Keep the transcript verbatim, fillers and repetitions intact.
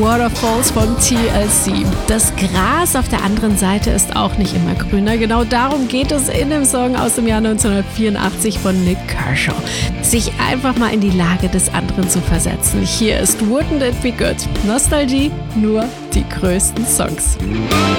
Waterfalls von T L C. Das Gras auf der anderen Seite ist auch nicht immer grüner. Genau darum geht es in dem Song aus dem Jahr neunzehnhundertvierundachtzig von Nik Kershaw. Sich einfach mal in die Lage des anderen zu versetzen. Hier ist Wouldn't It Be Good? Nostalgie, nur die größten Songs.